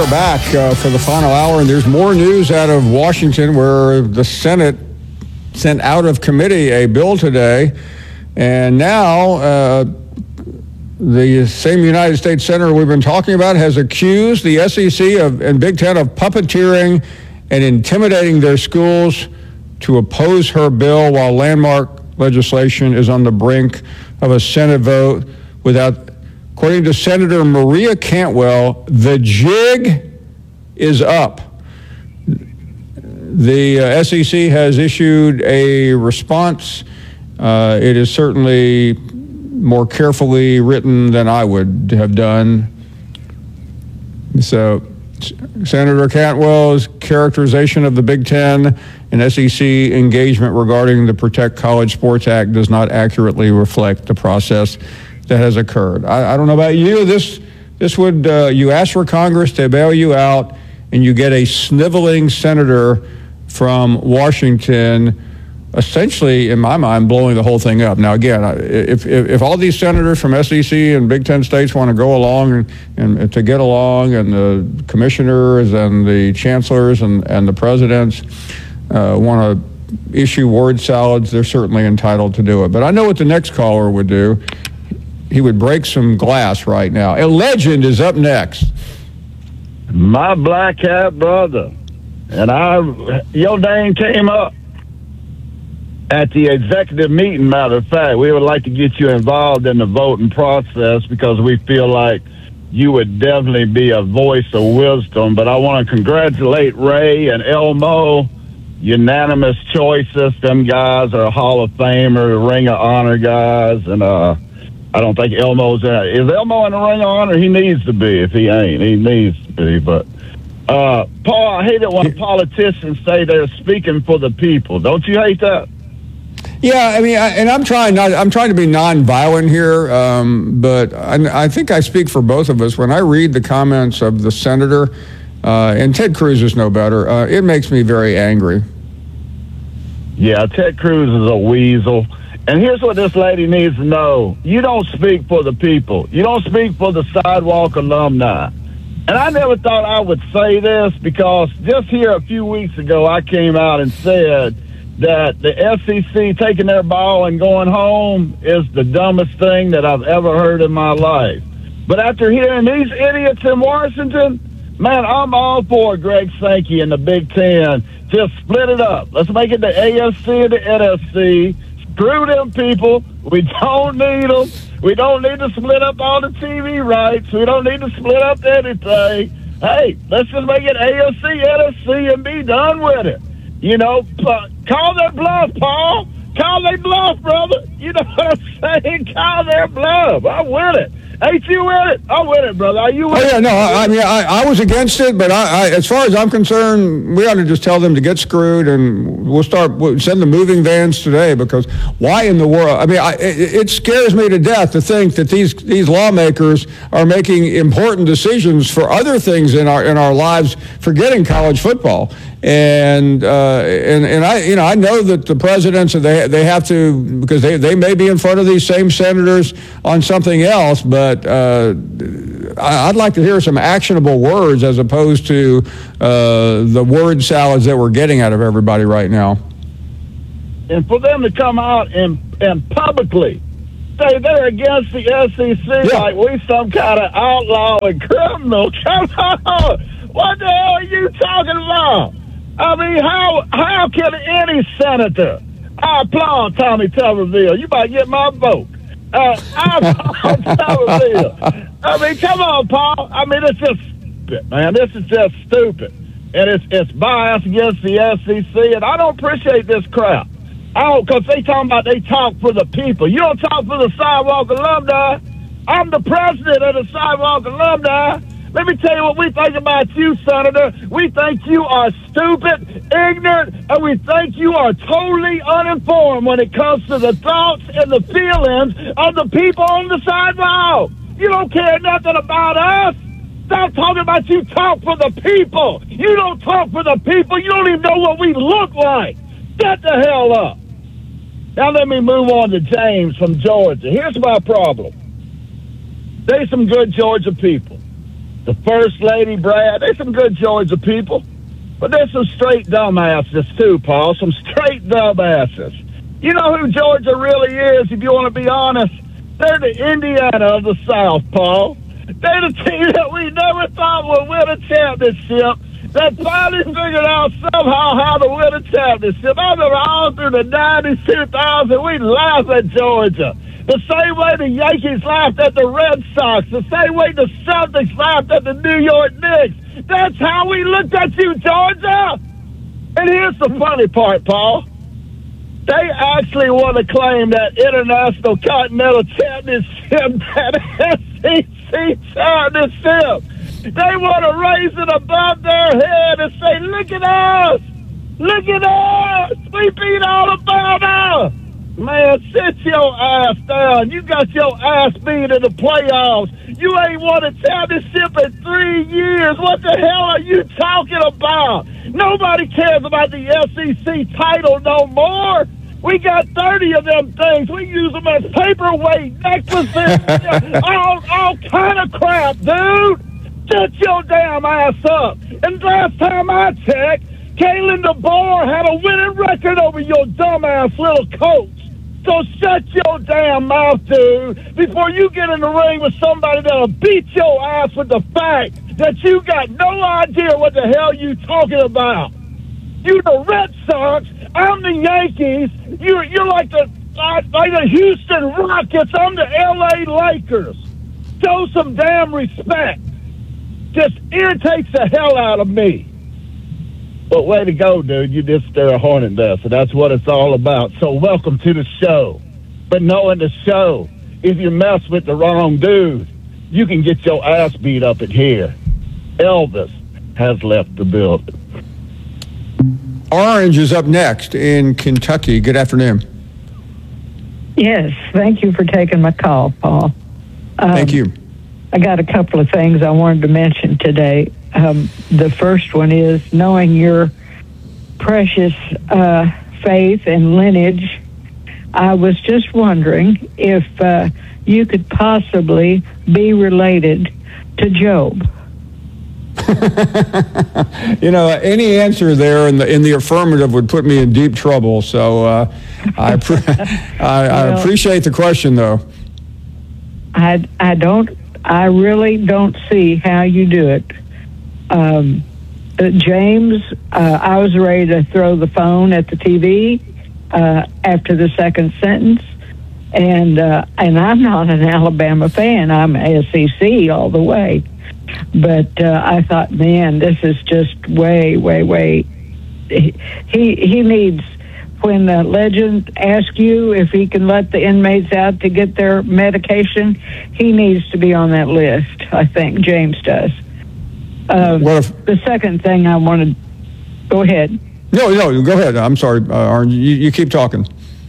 are back for the final hour, and there's more news out of Washington where the Senate sent out of committee a bill today, and now the same United States Senator we've been talking about has accused the SEC and Big Ten of puppeteering and intimidating their schools to oppose her bill while landmark legislation is on the brink of a Senate vote without. According to Senator Maria Cantwell, the jig is up. The SEC has issued a response. It is certainly more carefully written than I would have done. So Senator Cantwell's characterization of the Big Ten and SEC engagement regarding the Protect College Sports Act does not accurately reflect the process that has occurred. I don't know about you. This would, you ask for Congress to bail you out, and you get a sniveling senator from Washington, essentially, in my mind, blowing the whole thing up. Now, again, if all these senators from SEC and Big Ten states want to go along and to get along, and the commissioners and the chancellors and the presidents want to issue word salads, they're certainly entitled to do it. But I know what the next caller would do. He would break some glass right now. A legend is up next. My black hat brother. And your name came up at the executive meeting, matter of fact. We would like to get you involved in the voting process because we feel like you would definitely be a voice of wisdom. But I want to congratulate Ray and Elmo. Unanimous choices. Them guys are Hall of Famer, Ring of Honor guys. And I don't think Elmo's in it. Is Elmo in the Ring of Honor? He needs to be. If he ain't, he needs to be. But Paul, I hate it when politicians say they're speaking for the people. Don't you hate that? Yeah, I mean, I'm trying to be nonviolent here, but I think I speak for both of us when I read the comments of the senator, and Ted Cruz is no better. It makes me very angry. Yeah, Ted Cruz is a weasel. And here's what this lady needs to know. You don't speak for the people. You don't speak for the sidewalk alumni. And I never thought I would say this because just here a few weeks ago, I came out and said that the SEC taking their ball and going home is the dumbest thing that I've ever heard in my life. But after hearing these idiots in Washington, man, I'm all for Greg Sankey and the Big Ten. Just split it up. Let's make it the AFC and the NFC. Screw them people. We don't need them. We don't need to split up all the TV rights. We don't need to split up anything. Hey, let's just make it AFC, NFC, and be done with it. You know, call their bluff, Paul. Call their bluff, brother. You know what I'm saying? Call their bluff. I'm with it. Ain't you with it? I'm with it, brother. Are you with it? Oh, yeah, no, I mean, I was against it, but as far as I'm concerned, we ought to just tell them to get screwed, and we'll send the moving vans today, because why in the world? I mean, it scares me to death to think that these lawmakers are making important decisions for other things in our lives, forgetting college football. And I know that the presidents, they have to, because they may be in front of these same senators on something else, but I'd like to hear some actionable words as opposed to the word salads that we're getting out of everybody right now. And for them to come out and publicly say they're against the SEC, yeah, like we some kind of outlaw and criminal. Come on, what the hell are you talking about? I mean, how can any senator? I applaud Tommy Tuberville. You might get my vote. I applaud Tuberville. I mean, come on, Paul. I mean, it's just stupid, man. This is just stupid. And it's biased against the SEC, and I don't appreciate this crap. Because they talk for the people. You don't talk for the Sidewalk alumni. I'm the president of the Sidewalk alumni. Let me tell you what we think about you, Senator. We think you are stupid, ignorant, and we think you are totally uninformed when it comes to the thoughts and the feelings of the people on the sidewalk. You don't care nothing about us. Stop talking about you talk for the people. You don't talk for the people. You don't even know what we look like. Shut the hell up. Now let me move on to James from Georgia. Here's my problem. There's some good Georgia people. the First Lady, Brad. There's some good Georgia people. But there's some straight dumbasses, too, Paul. Some straight dumbasses. You know who Georgia really is, if you want to be honest? They're the Indiana of the South, Paul. They're the team that we never thought would win a championship. That finally figured out somehow how to win a championship. I remember all through the 90s, 2000, we laughed at Georgia. The same way the Yankees laughed at the Red Sox. The same way the Celtics laughed at the New York Knicks. That's how we looked at you, Georgia. And here's the funny part, Paul. They actually want to claim that International Continental Championship, that SEC Championship. They want to raise it above their head and say, look at us. Look at us. We beat Alabama. Man, sit your ass down. You got your ass beat in the playoffs. You ain't won a championship in 3 years. What the hell are you talking about? Nobody cares about the SEC title no more. We got 30 of them things. We use them as paperweight necklaces. all kind of crap, dude. Shut your damn ass up. And last time I checked, Kalen DeBoer had a winning record over your dumbass little coach. So shut your damn mouth, dude, before you get in the ring with somebody that'll beat your ass with the fact that you got no idea what the hell you talking about. You the Red Sox, I'm the Yankees. You're like the Houston Rockets. I'm the L.A. Lakers. Show some damn respect. Just irritates the hell out of me. But way to go, dude. You just stir a hornet nest, and that's what it's all about. So welcome to the show. But knowing the show, if you mess with the wrong dude, you can get your ass beat up in here. Elvis has left the building. Orange is up next in Kentucky. Good afternoon. Yes, thank you for taking my call, Paul. Thank you. I got a couple of things I wanted to mention today. The first one is knowing your precious faith and lineage. I was just wondering if you could possibly be related to Job. You know, any answer there in the affirmative would put me in deep trouble. So I appreciate the question, though. I really don't see how you do it. James, I was ready to throw the phone at the TV after the second sentence, and I'm not an Alabama fan. I'm SEC all the way. But I thought, man, this is just way. He needs, when the legend asks you if he can let the inmates out to get their medication, he needs to be on that list. I think James does. The second thing I wanted, go ahead. No, go ahead. I'm sorry, Arn. You keep talking.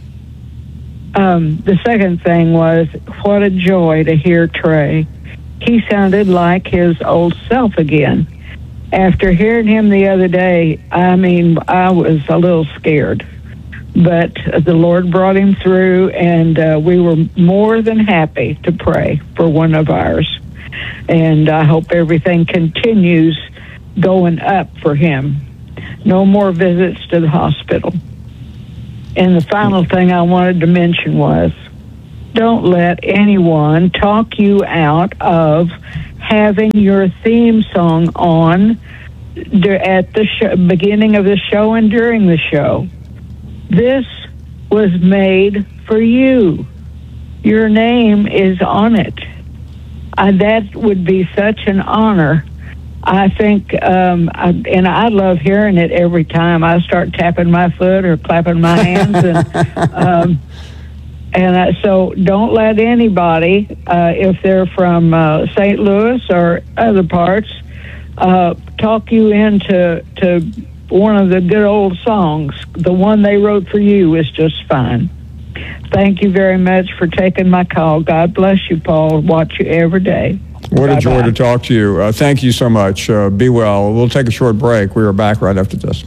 The second thing was, what a joy to hear Trey. He sounded like his old self again. After hearing him the other day, I mean, I was a little scared. But the Lord brought him through, and we were more than happy to pray for one of ours. And I hope everything continues going up for him. No more visits to the hospital. And the final thing I wanted to mention was, don't let anyone talk you out of having your theme song on at the beginning of the show and during the show. This was made for you. Your name is on it. That would be such an honor. I think, and I love hearing it every time. I start tapping my foot or clapping my hands. So don't let anybody, if they're from St. Louis or other parts, talk you into one of the good old songs. The one they wrote for you is just fine. Thank you very much for taking my call. God bless you, Paul. Watch you every day. What a joy to talk to you. Thank you so much. Be well. We'll take a short break. We are back right after this.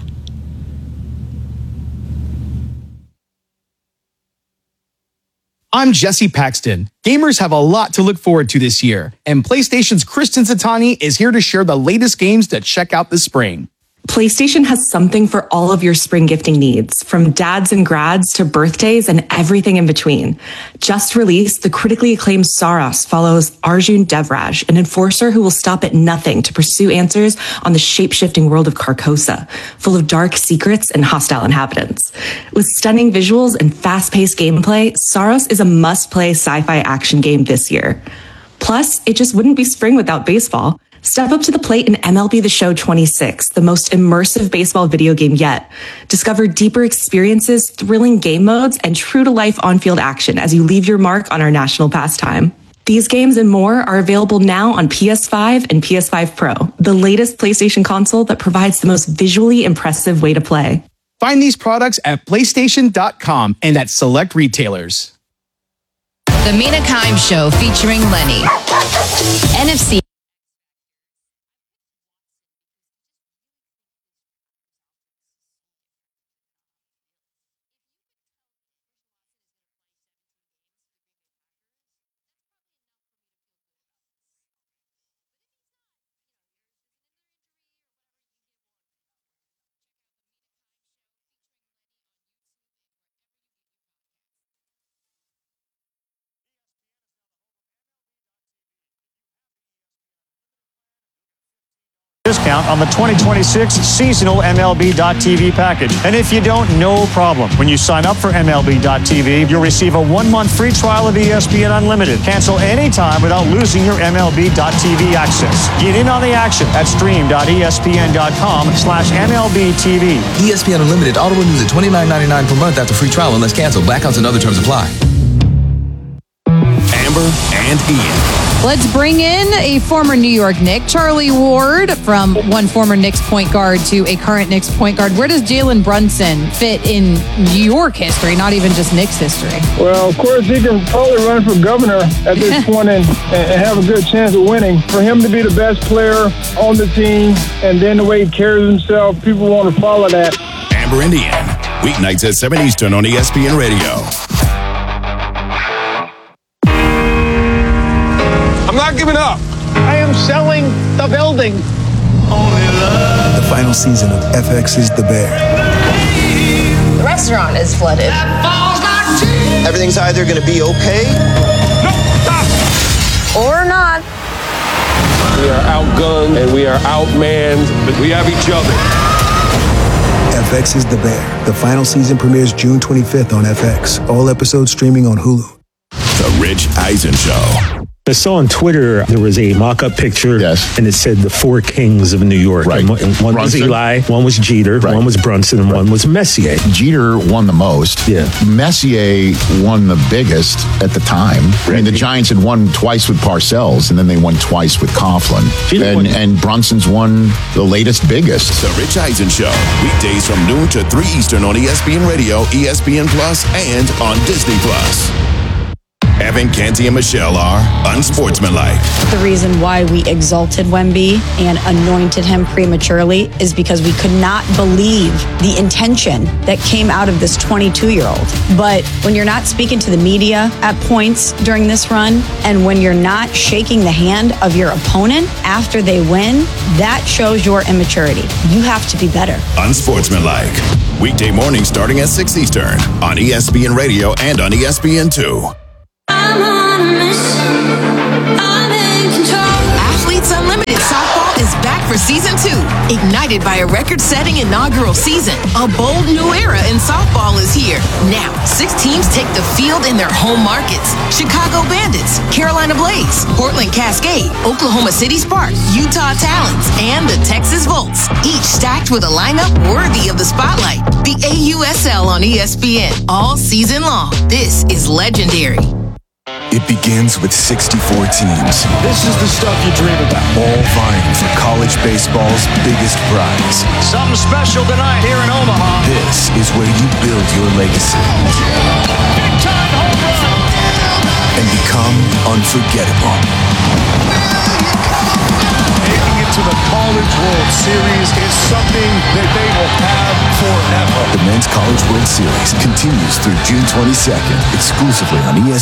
I'm Jesse Paxton. Gamers have a lot to look forward to this year, and PlayStation's Kristen Satani is here to share the latest games to check out this spring. PlayStation has something for all of your spring gifting needs, from dads and grads to birthdays and everything in between. Just released, the critically acclaimed Saros follows Arjun Devraj, an enforcer who will stop at nothing to pursue answers on the shape-shifting world of Carcosa, full of dark secrets and hostile inhabitants. With stunning visuals and fast-paced gameplay, Saros is a must-play sci-fi action game this year. Plus, it just wouldn't be spring without baseball. Step up to the plate in MLB The Show 26, the most immersive baseball video game yet. Discover deeper experiences, thrilling game modes, and true-to-life on-field action as you leave your mark on our national pastime. These games and more are available now on PS5 and PS5 Pro, the latest PlayStation console that provides the most visually impressive way to play. Find these products at PlayStation.com and at select retailers. The Mina Kimes Show featuring Lenny. NFC. Discount on the 2026 seasonal MLB.TV package. And if you don't, no problem. When you sign up for MLB.TV, you'll receive a 1-month free trial of ESPN Unlimited. Cancel anytime without losing your MLB.TV access. Get in on the action at stream.espn.com/MLBTV. ESPN Unlimited auto renews at $29.99 per month after free trial unless canceled. Blackouts and other terms apply. Amber and Ian. Let's bring in a former New York Knick, Charlie Ward, from one former Knicks point guard to a current Knicks point guard. Where does Jalen Brunson fit in New York history, not even just Knicks history? Well, of course, he can probably run for governor at this point and have a good chance of winning. For him to be the best player on the team and then the way he carries himself, people want to follow that. Amber and Ian, weeknights at 7 Eastern on ESPN Radio. I'm not giving up. I am selling the building. The final season of FX's The Bear. The restaurant is flooded. Everything's either going to be okay or not. We are outgunned and we are outmanned, but we have each other. FX's The Bear. The final season premieres June 25th on FX. All episodes streaming on Hulu. The Rich Eisen Show. I saw on Twitter there was a mock-up picture, and it said the 4 kings of New York. Right. And one was Eli, one was Jeter, one was Brunson, and one was Messier. Jeter won the most. Yeah. Messier won the biggest at the time. I mean, the Giants had won twice with Parcells, and then they won twice with Coughlin. And Brunson's won the latest biggest. The Rich Eisen Show. Weekdays from noon to 3 Eastern on ESPN Radio, ESPN Plus, and on Disney Plus. Evan, Canty, and Michelle are unsportsmanlike. The reason why we exalted Wemby and anointed him prematurely is because we could not believe the intention that came out of this 22-year-old. But when you're not speaking to the media at points during this run, and when you're not shaking the hand of your opponent after they win, that shows your immaturity. You have to be better. Unsportsmanlike. Weekday mornings starting at 6 Eastern on ESPN Radio and on ESPN2. Athletes Unlimited Softball is back for season 2, ignited by a record-setting inaugural season. A bold new era in softball is here. Now, 6 teams take the field in their home markets: Chicago Bandits, Carolina Blaze, Portland Cascade, Oklahoma City Sparks, Utah Talons, and the Texas Volts, each stacked with a lineup worthy of the spotlight. The AUSL on ESPN all season long. This is legendary. It begins with 64 teams. This is the stuff you dream about. All vying for college baseball's biggest prize. Something special tonight here in Omaha. This is where you build your legacy. Big time home run. And become unforgettable. Making it to the College World Series is something that they will have forever. The Men's College World Series continues through June 22nd, exclusively on ESPN.